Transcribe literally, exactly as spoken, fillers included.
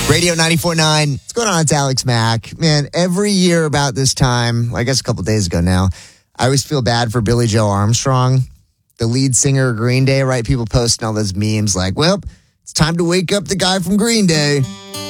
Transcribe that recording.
Radio ninety-four point nine. What's going on? It's Alex Mack. Man, every year about this time, I guess a couple days ago now, I always feel bad for Billy Joe Armstrong, the lead singer of Green Day, right? People posting all those memes like, well, it's time to wake up the guy from Green Day.